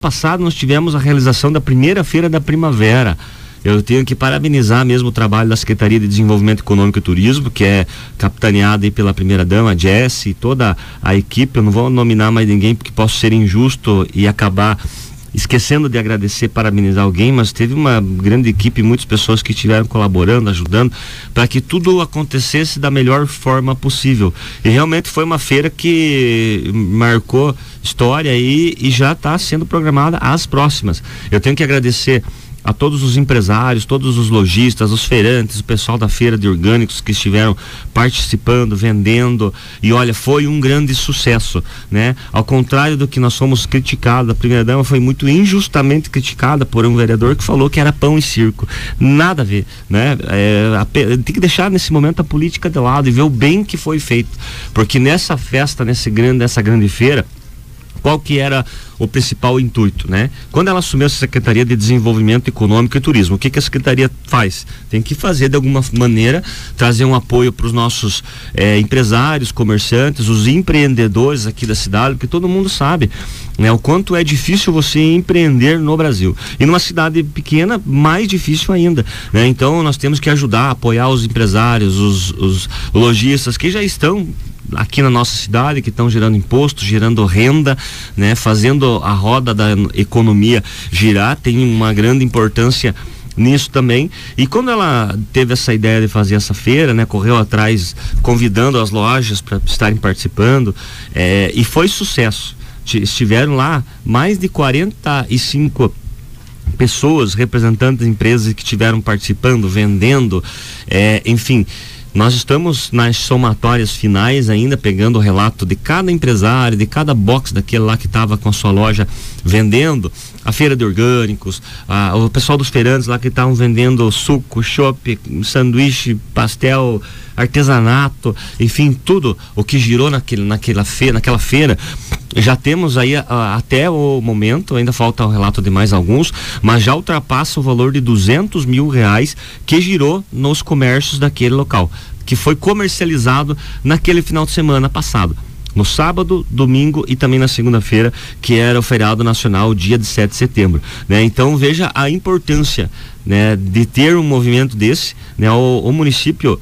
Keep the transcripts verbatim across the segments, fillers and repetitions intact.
Passado nós tivemos a realização da primeira feira da primavera. Eu tenho que parabenizar mesmo o trabalho da Secretaria de Desenvolvimento Econômico e Turismo, que é capitaneada aí pela primeira-dama, a Jessie, e toda a equipe. Eu não vou nominar mais ninguém porque posso ser injusto e acabar esquecendo de agradecer, parabenizar alguém, mas teve uma grande equipe, muitas pessoas que estiveram colaborando, ajudando, para que tudo acontecesse da melhor forma possível. E realmente foi uma feira que marcou história aí e já está sendo programada as próximas. Eu tenho que agradecer a todos os empresários, todos os lojistas, os feirantes, o pessoal da feira de orgânicos que estiveram participando, vendendo, e olha, foi um grande sucesso, né? Ao contrário do que nós fomos criticados, a primeira-dama foi muito injustamente criticada por um vereador que falou que era pão e circo. Nada a ver, né? É, a, tem que deixar nesse momento a política de lado e ver o bem que foi feito, porque nessa festa, nesse grande, nessa grande feira, qual que era o principal intuito, né? Quando ela assumiu a Secretaria de Desenvolvimento Econômico e Turismo, o que que a Secretaria faz? Tem que fazer de alguma maneira, trazer um apoio para os nossos eh, empresários, comerciantes, os empreendedores aqui da cidade, porque todo mundo sabe, né, o quanto é difícil você empreender no Brasil. E numa cidade pequena, mais difícil ainda, né? Então nós temos que ajudar, apoiar os empresários, os, os lojistas que já estão aqui na nossa cidade, que estão gerando imposto, gerando renda, né, fazendo a roda da economia girar. Tem uma grande importância nisso também. E quando ela teve essa ideia de fazer essa feira, né, correu atrás convidando as lojas para estarem participando, é, e foi sucesso. Estiveram lá mais de quarenta e cinco pessoas, representantes de empresas que estiveram participando, vendendo, é, enfim. Nós estamos nas somatórias finais ainda, pegando o relato de cada empresário, de cada box daquele lá que estava com a sua loja vendendo, a feira de orgânicos, a, o pessoal dos feirantes lá que estavam vendendo suco, chopp, sanduíche, pastel, artesanato, enfim, tudo o que girou naquele, naquela, feira, naquela feira. Já temos aí a, a, até o momento, ainda falta o relato de mais alguns, mas já ultrapassa o valor de duzentos mil reais que girou nos comércios daquele local, que foi comercializado naquele final de semana passado, no sábado, domingo e também na segunda-feira, que era o feriado nacional, dia de sete de setembro, né? Então veja a importância, né, de ter um movimento desse, né? O, o município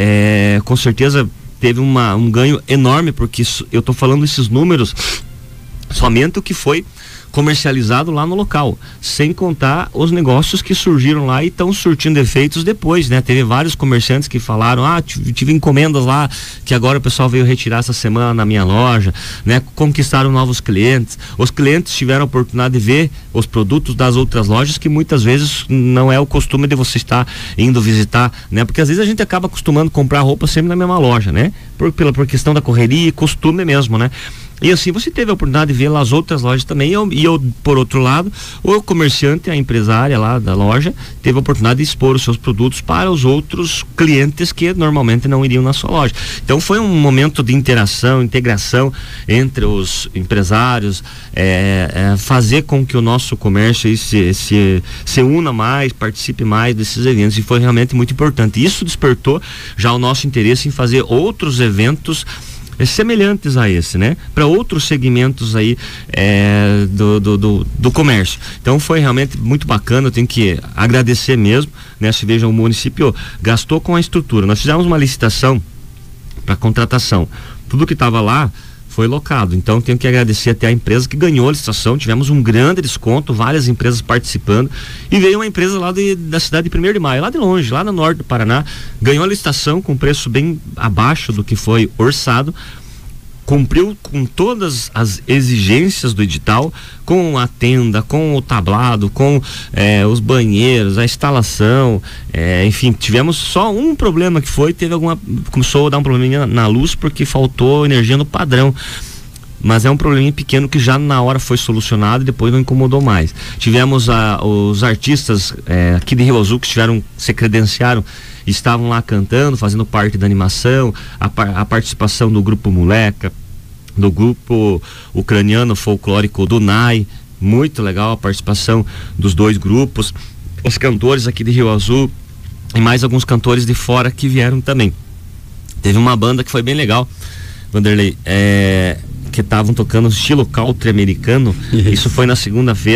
é, com certeza teve uma, um ganho enorme, porque isso, eu estou falando esses números somente o que foi comercializado lá no local, sem contar os negócios que surgiram lá e estão surtindo efeitos depois, né? Teve vários comerciantes que falaram, ah, tive, tive encomendas lá que agora o pessoal veio retirar essa semana na minha loja, né? Conquistaram novos clientes, os clientes tiveram a oportunidade de ver os produtos das outras lojas, que muitas vezes não é o costume de você estar indo visitar, né? Porque às vezes a gente acaba acostumando comprar roupa sempre na mesma loja, né? Por, pela, por questão da correria e costume mesmo, né? E assim você teve a oportunidade de ver lá as outras lojas também, e eu, e eu, por outro lado, o comerciante, a empresária lá da loja, teve a oportunidade de expor os seus produtos para os outros clientes que normalmente não iriam na sua loja. Então foi um momento de interação, integração entre os empresários, é, é, fazer com que o nosso comércio aí se, se, se una mais, participe mais desses eventos, e foi realmente muito importante. Isso despertou já o nosso interesse em fazer outros eventos semelhantes a esse, né? Para outros segmentos aí é, do, do, do, do comércio. Então foi realmente muito bacana, eu tenho que agradecer mesmo, né? Se veja, o município gastou com a estrutura. Nós fizemos uma licitação para contratação. Tudo que estava lá foi locado, então tenho que agradecer até a empresa que ganhou a licitação. Tivemos um grande desconto, várias empresas participando, e veio uma empresa lá de, da cidade de primeiro de maio, lá de longe, lá no norte do Paraná, ganhou a licitação com preço bem abaixo do que foi orçado, cumpriu com todas as exigências do edital, com a tenda, com o tablado, com eh, os banheiros, a instalação, eh, enfim, tivemos só um problema que foi, teve alguma, começou a dar um probleminha na luz porque faltou energia no padrão, mas é um probleminha pequeno que já na hora foi solucionado e depois não incomodou mais. Tivemos a, os artistas eh, aqui de Rio Azul que estiveram, se credenciaram, estavam lá cantando, fazendo parte da animação, a, a participação do grupo Moleca, do grupo ucraniano folclórico do N A I, muito legal a participação dos dois grupos, os cantores aqui de Rio Azul e mais alguns cantores de fora que vieram também. Teve uma banda que foi bem legal, Vanderlei, é, que estavam tocando estilo country americano. Isso, Isso foi na segunda-feira.